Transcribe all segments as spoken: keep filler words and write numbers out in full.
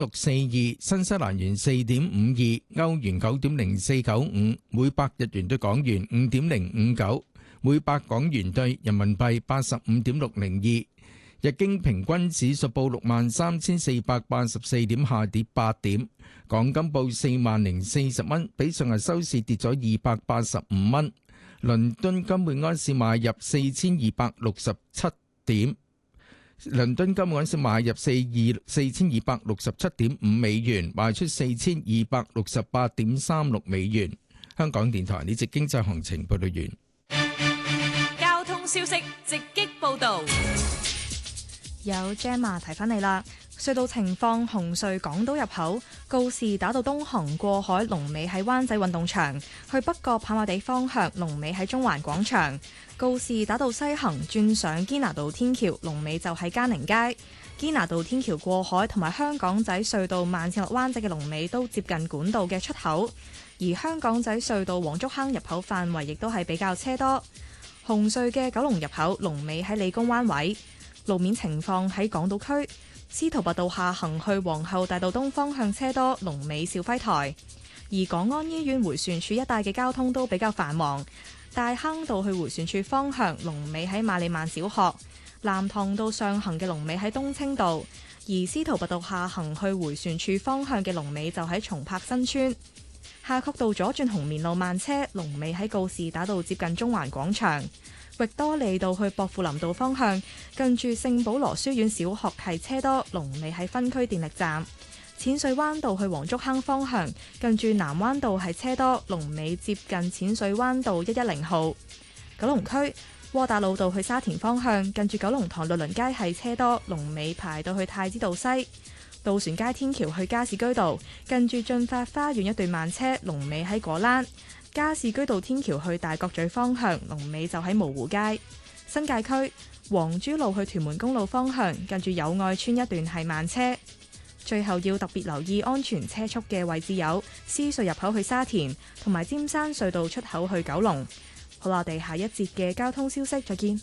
六四二，新西蘭元四點五二，歐元九點零四九五，每百日元對港元五點零五九，每百港元對人民幣八十五點六零二。日經平均指數報六萬三千四百八十四點，下跌八點。港金報四萬零四十蚊，比上日收市跌咗二百八十五蚊。倫敦金每安士買入四千二百六十七點。倫敦金每盎司買入四二四千二百六十七點五美元，賣出四千二百六十八點三六美元。香港電台呢節經濟行情報道完。 交通消息直擊報道， 有 Gemma 提翻你啦。隧道情況：紅隧港島入口告士打道東行過海，龍尾喺灣仔運動場；去北角跑馬地方向，龍尾喺中環廣場。告士打道西行轉上堅拿道天橋，龍尾就喺嘉寧街。堅拿道天橋過海同埋香港仔隧道慢線落灣仔嘅龍尾都接近管道嘅出口，而香港仔隧道黃竹坑入口範圍亦都係比較車多。紅隧嘅九龍入口龍尾喺理工灣位。路面情況喺港島區。司徒拔道下行去皇后大道東方向車多，龍尾兆輝台；而港安醫院迴旋處一帶嘅交通都比較繁忙。大坑道去迴旋處方向，龍尾喺瑪利曼小學；南塘道上行嘅龍尾喺東清道；而司徒拔道下行去迴旋處方向嘅龍尾就喺松柏新村。夏慤道左轉紅棉路慢車，龍尾喺告士打道接近中環廣場。域多利道去薄扶林道方向，近住聖保羅書院小學係車多，龍尾喺分區電力站。淺水灣道去黃竹坑方向，近住南灣道係車多，龍尾接近淺水灣道一一零號。九龍區窩打老道去沙田方向，近住九龍塘律倫街係車多，龍尾排到去太子道西。渡船街天橋去加士居道，近住駿發花園一段慢車，龍尾喺果欄。加士居道天橋去大角咀方向，龍尾就喺蕪湖街。新界區黃珠路去屯門公路方向，近住友愛村一段係慢車。最後要特別留意安全車速嘅位置有獅隧入口去沙田，同埋尖山隧道出口去九龍。好啦，我哋下一節嘅交通消息再見。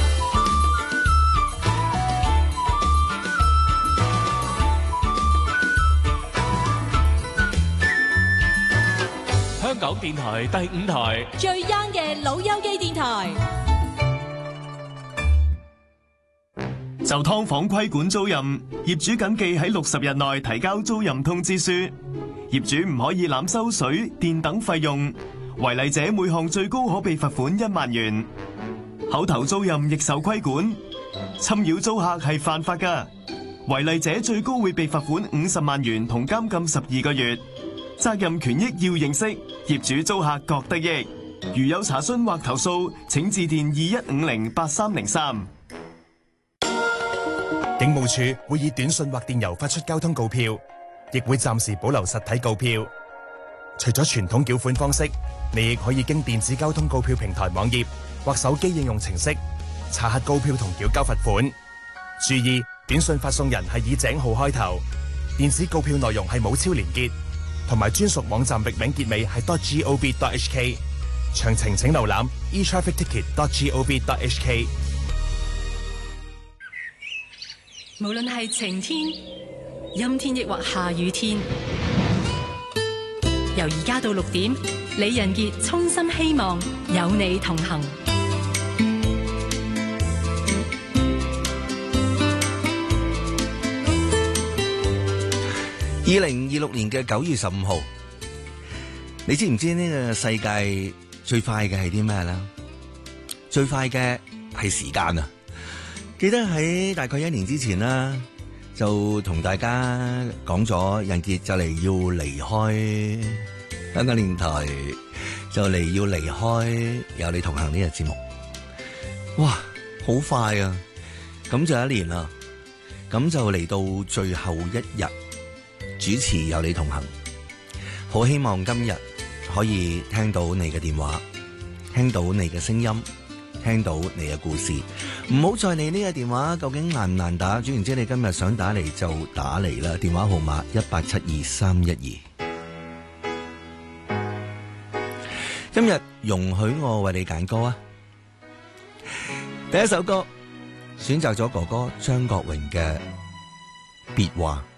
香港電台第五台最 young 嘅老友記電台。 就劏房規管租賃，業主謹記喺六十日內提交租賃通知書。業主唔可以濫收水電等費用，違例者每項最高可被罰款一萬元。口頭租賃亦受規管，侵擾租客係犯法㗎，違例者最高會被罰款五十萬元同監禁十二個月。責任權益要認識，業主租客各得益。如有查詢或投訴，請致電二一五零八三零三。 警務處會以短信或電郵發出交通告票，亦會暫時保留實體告票。除咗傳統繳款方式，你亦可以經電子交通告票平台網頁或手機應用程式查核告票同繳交罰款。注意，短信發送人係以井號開頭，電子告票內容係冇超連結，同埋專屬網站域名結尾係 .gov.hk， 詳情請瀏覽 e traffic ticket dot gov dot h k。 無論係晴天、陰天抑或下雨天，由而家到六點，李仁傑衷心希望有你同行。 二零二六年嘅九月十五號，你知唔知呢個世界最快嘅係啲咩咧？最快嘅係時間啊！記得喺大概一年之前啦，就同大家講咗仁傑就嚟要離開香港電台，就嚟要離開有你同行呢個節目。哇，好快啊！咁就一年啦，咁就嚟到最後一日。主持有你同行，好希望今日可以聽到你嘅電話，聽到你嘅聲音，聽到你嘅故事。唔好再理呢個電話究竟難唔難打，總言之你今日想打嚟就打嚟啦。電話號碼一八七二三一二。今日容許我為你揀歌啊！第一首歌選擇咗哥哥張國榮嘅《別話》。